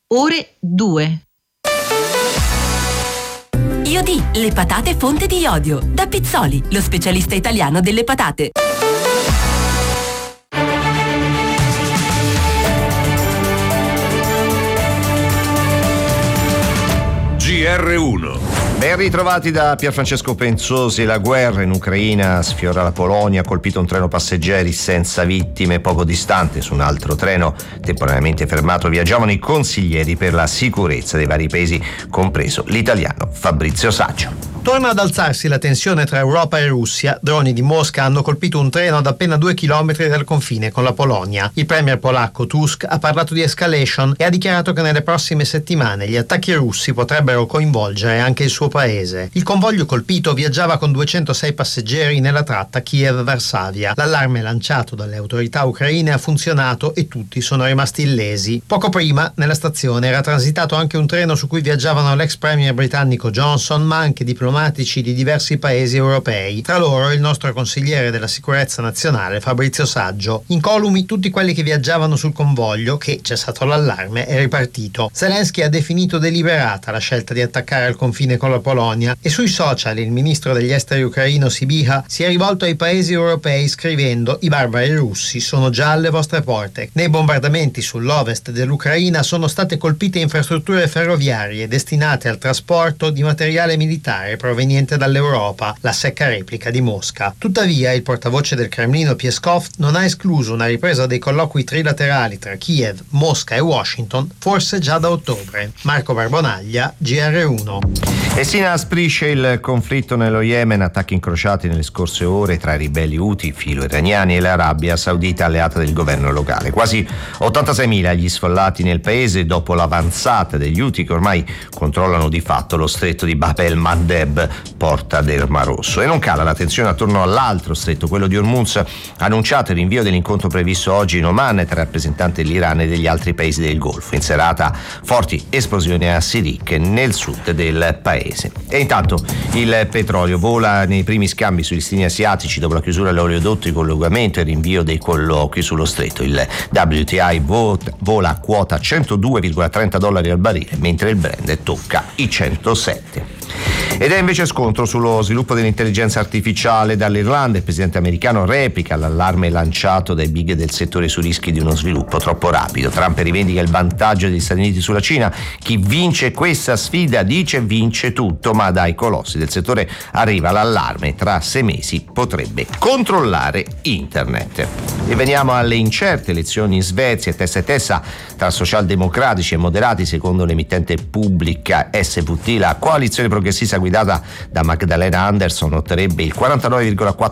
ore 2. Iodì, le patate fonte di iodio. Da Pizzoli, lo specialista italiano delle patate. GR1. Ben ritrovati da Pierfrancesco Penzosi. La guerra in Ucraina sfiora la Polonia, ha colpito un treno passeggeri senza vittime. Poco distante, su un altro treno temporaneamente fermato, viaggiavano i consiglieri per la sicurezza dei vari paesi, compreso l'italiano Fabrizio Saggio. Torna ad alzarsi la tensione tra Europa e Russia. Droni di Mosca hanno colpito un treno ad appena 2 chilometri dal confine con la Polonia. Il premier polacco Tusk ha parlato di escalation e ha dichiarato che nelle prossime settimane gli attacchi russi potrebbero coinvolgere anche il suo paese. Il convoglio colpito viaggiava con 206 passeggeri nella tratta Kiev-Varsavia. L'allarme lanciato dalle autorità ucraine ha funzionato e tutti sono rimasti illesi. Poco prima, nella stazione era transitato anche un treno su cui viaggiavano l'ex premier britannico Johnson, ma anche diplomatici di diversi paesi europei, tra loro il nostro consigliere della sicurezza nazionale Fabrizio Saggio. Incolumi tutti quelli che viaggiavano sul convoglio che, cessato l'allarme, è ripartito. Zelensky ha definito deliberata la scelta di attaccare al confine con la Polonia e sui social il ministro degli esteri ucraino Sybiha si è rivolto ai paesi europei scrivendo: i barbari russi sono già alle vostre porte. Nei bombardamenti sull'ovest dell'Ucraina sono state colpite infrastrutture ferroviarie destinate al trasporto di materiale militare proveniente dall'Europa, la secca replica di Mosca. Tuttavia, il portavoce del Cremlino Peskov non ha escluso una ripresa dei colloqui trilaterali tra Kiev, Mosca e Washington, forse già da ottobre. Marco Barbonaglia, GR1. E si inasprisce il conflitto nello Yemen, attacchi incrociati nelle scorse ore tra i ribelli Houthi filo-iraniani e l'Arabia Saudita alleata del governo locale. Quasi 86.000 gli sfollati nel paese dopo l'avanzata degli Houthi che ormai controllano di fatto lo stretto di Bab el-Mandeb, porta del Mar Rosso. E non cala la tensione attorno all'altro stretto, quello di Hormuz, ha annunciato il rinvio dell'incontro previsto oggi in Oman tra rappresentanti dell'Iran e degli altri paesi del Golfo. In serata forti esplosioni a Sirik nel sud del paese. E intanto il petrolio vola nei primi scambi sui listini asiatici dopo la chiusura dell'oleodotto di collegamento e il rinvio dei colloqui sullo stretto. Il WTI vola a quota $102,30 al barile, mentre il Brent tocca i 107. Ed è invece scontro sullo sviluppo dell'intelligenza artificiale. Dall'Irlanda il presidente americano replica l'allarme lanciato dai big del settore su rischi di uno sviluppo troppo rapido. Trump rivendica il vantaggio degli Stati Uniti sulla Cina. Chi vince questa sfida, dice, vince tutto, ma dai colossi del settore arriva l'allarme: tra 6 mesi potrebbe controllare internet. E veniamo alle incerte elezioni in Svezia, testa a testa tra socialdemocratici e moderati secondo l'emittente pubblica SVT. La coalizione progressista guidata da Magdalena Andersson otterrebbe il 49,4%